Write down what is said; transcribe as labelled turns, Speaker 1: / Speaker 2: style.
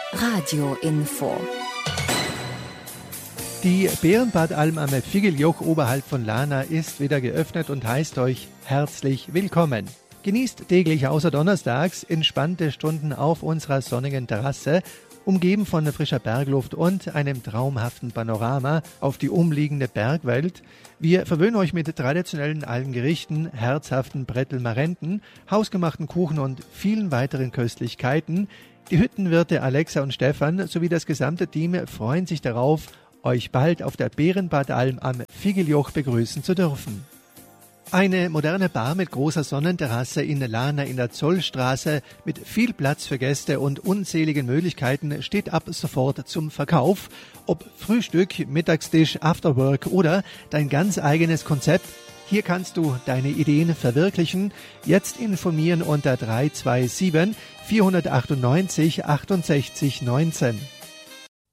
Speaker 1: Radio-Info.
Speaker 2: Die Bärenbadalm am Figeljoch oberhalb von Lahna ist wieder geöffnet und heißt euch herzlich willkommen. Genießt täglich außer donnerstags entspannte Stunden auf unserer sonnigen Terrasse, umgeben von frischer Bergluft und einem traumhaften Panorama auf die umliegende Bergwelt. Wir verwöhnen euch mit traditionellen Almgerichten, herzhaften Brettelmarenten, hausgemachten Kuchen und vielen weiteren Köstlichkeiten. Die Hüttenwirte Alexa und Stefan sowie das gesamte Team freuen sich darauf, euch bald auf der Bärenbadalm am Figeljoch begrüßen zu dürfen. Eine moderne Bar mit großer Sonnenterrasse in Lahna in der Zollstraße mit viel Platz für Gäste und unzähligen Möglichkeiten steht ab sofort zum Verkauf. Ob Frühstück, Mittagstisch, Afterwork oder dein ganz eigenes Konzept, hier kannst du deine Ideen verwirklichen. Jetzt informieren unter 327 498 68 19.